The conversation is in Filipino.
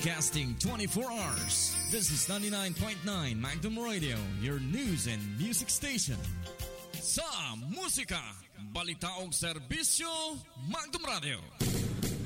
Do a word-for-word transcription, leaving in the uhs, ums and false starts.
Broadcasting twenty-four hours. This is ninety-nine point nine Magnum Radio, your news and music station. Sa musika, balita o serbisyo, Magnum Radio.